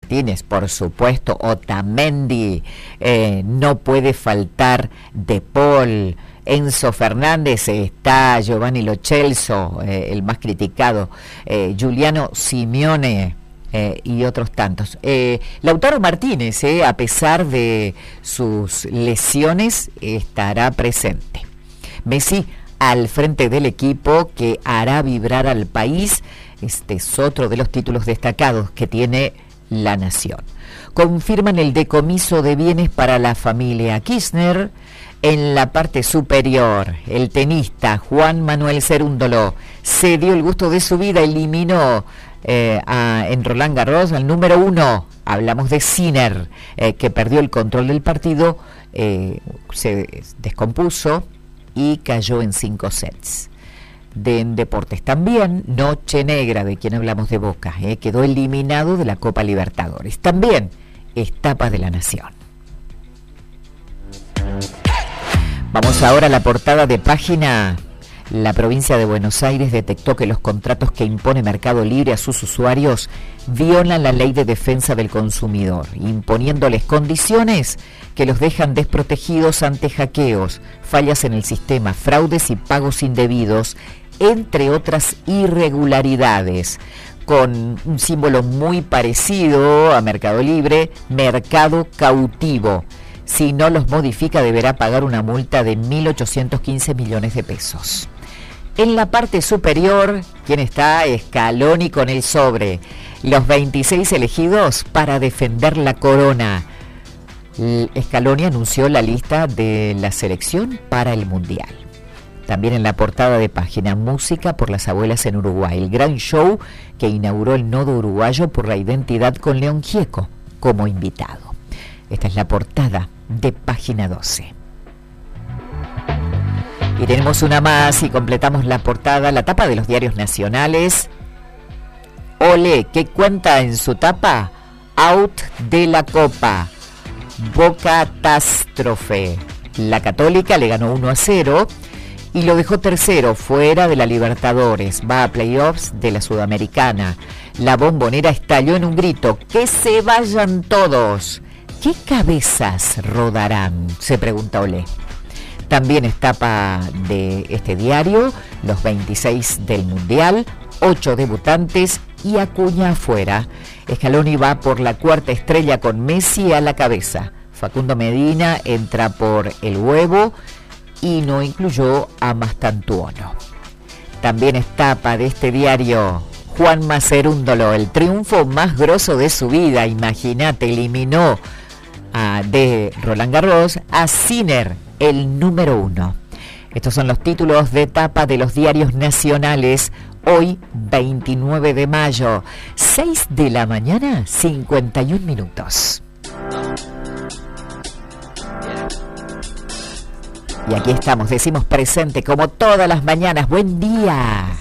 Martínez, por supuesto, Otamendi, no puede faltar De Paul, Enzo Fernández, está Giovanni Lo Celso, el más criticado, Giuliano Simeone, y otros tantos. Lautaro Martínez, a pesar de sus lesiones, estará presente. Messi al frente del equipo que hará vibrar al país. Este es otro de los títulos destacados que tiene La Nación. Confirman el decomiso de bienes para la familia Kirchner. En la parte superior, el tenista Juan Manuel Cerúndolo se dio el gusto de su vida, eliminó en Roland Garros al número 1. Hablamos de Sinner, que perdió el control del partido, se descompuso y cayó en 5 sets. En deportes también, Noche Negra, de quien hablamos de Boca, quedó eliminado de la Copa Libertadores. También etapa de La Nación. Vamos ahora a la portada de página. La provincia de Buenos Aires detectó que los contratos que impone Mercado Libre a sus usuarios violan la ley de defensa del consumidor, imponiéndoles condiciones que los dejan desprotegidos ante hackeos, fallas en el sistema, fraudes y pagos indebidos, entre otras irregularidades. Con un símbolo muy parecido a Mercado Libre, Mercado Cautivo. Si no los modifica, deberá pagar una multa de 1.815 millones de pesos. En la parte superior, ¿quién está? Scaloni con el sobre. Los 26 elegidos para defender la corona. Scaloni anunció la lista de la selección para el Mundial. También en la portada de página, música por las abuelas en Uruguay. El gran show que inauguró el Nodo Uruguayo por la Identidad con León Gieco como invitado. Esta es la portada de página 12. Y tenemos una más y completamos la portada, la tapa de los diarios nacionales. Ole, ¿qué cuenta en su tapa? Out de la Copa. Bocatástrofe. La Católica le ganó 1-0 y lo dejó tercero, fuera de la Libertadores. Va a playoffs de la Sudamericana. La Bombonera estalló en un grito: ¡que se vayan todos! ¿Qué cabezas rodarán?, se pregunta Olé. También es tapa de este diario, los 26 del Mundial, 8 debutantes y Acuña afuera. Scaloni va por la cuarta estrella con Messi a la cabeza. Facundo Medina entra por el huevo y no incluyó a Mastantuono. También es tapa de este diario Juanma Cerúndolo, el triunfo más grosso de su vida. Imagínate, eliminó de Roland Garros a Sinner, el número 1. Estos son los títulos de tapa de los diarios nacionales hoy 29 de mayo, 6 de la mañana, 51 minutos. Y aquí estamos, decimos presente como todas las mañanas. Buen día.